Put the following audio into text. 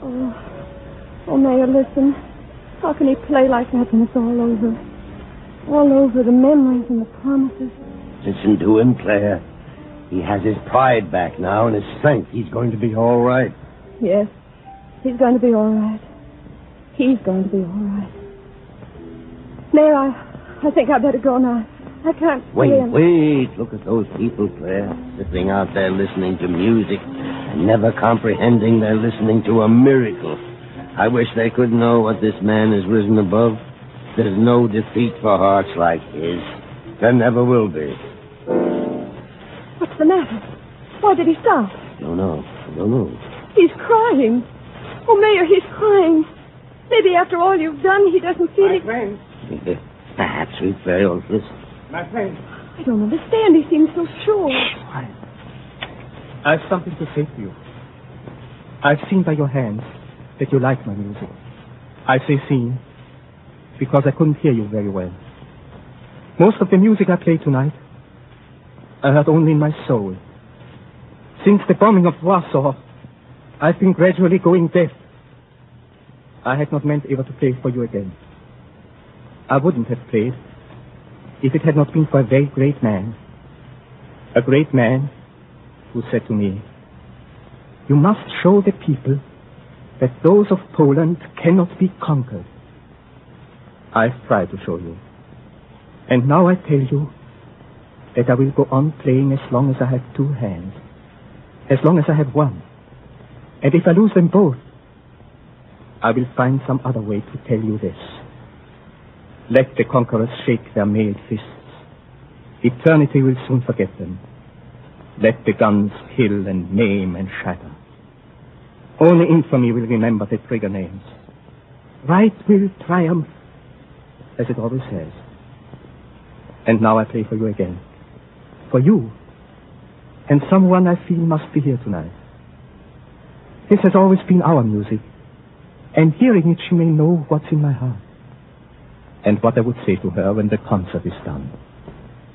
Oh, Mayor, listen. How can he play like that when it's all over? All over, the memories and the promises. Listen to him, Claire. He has his pride back now and his strength. He's going to be all right. Yes, he's going to be all right. He's going to be all right. Mayor, I think I'd better go now. I can't... Wait. Look at those people, Claire. Sitting out there listening to music and never comprehending they're listening to a miracle. I wish they could know what this man has risen above. There's no defeat for hearts like his. There never will be. What's the matter? Why did he stop? I don't know. He's crying. Oh, Mayor, he's crying. Maybe after all you've done, he doesn't feel it. My friend. Perhaps we'd very well listen. My friend. I don't understand. He seems so sure. I've something to say to you. I've seen by your hands that you like my music. I say seen because I couldn't hear you very well. Most of the music I play tonight, I heard only in my soul. Since the bombing of Warsaw, I've been gradually going deaf. I had not meant ever to play for you again. I wouldn't have played if it had not been for a very great man. A great man who said to me, "You must show the people that those of Poland cannot be conquered." I've tried to show you. And now I tell you that I will go on playing as long as I have two hands, as long as I have one. And if I lose them both, I will find some other way to tell you this. Let the conquerors shake their mailed fists. Eternity will soon forget them. Let the guns kill and maim and shatter. Only infamy will remember the trigger names. Right will triumph, as it always has. And now I play for you again. For you. And someone I feel must be here tonight. This has always been our music. And hearing it, she may know what's in my heart. And what I would say to her when the concert is done.